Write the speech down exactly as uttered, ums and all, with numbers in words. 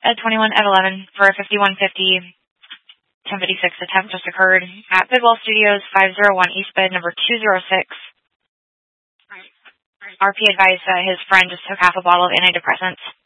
at twenty-one at eleven for a fifty-one fifty ten fifty-six attempt just occurred at Bidwell Studios, five oh one East Bed, number two oh six. R P advised that his friend just took half a bottle of antidepressants.